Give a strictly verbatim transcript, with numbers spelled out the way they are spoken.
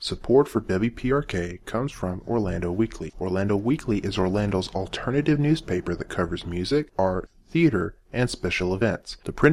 Support for W P R K comes from Orlando Weekly. Orlando Weekly is Orlando's alternative newspaper that covers music, art, theater, and special events. The print